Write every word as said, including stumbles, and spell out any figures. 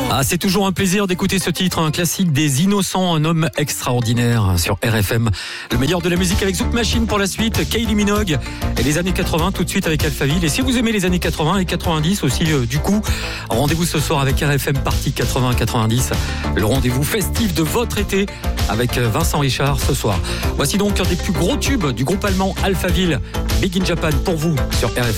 Ah, c'est toujours un plaisir d'écouter ce titre, un classique des Innocents, un homme extraordinaire sur R F M. Le meilleur de la musique avec Zouk Machine pour la suite, Kylie Minogue et les années quatre-vingts tout de suite avec Alphaville. Et si vous aimez les années quatre-vingts et quatre-vingt-dix aussi, euh, du coup, rendez-vous ce soir avec R F M Partie quatre-vingts quatre-vingt-dix, le rendez-vous festif de votre été avec Vincent Richard ce soir. Voici donc un des plus gros tubes du groupe allemand Alphaville, Big in Japan pour vous sur R F M.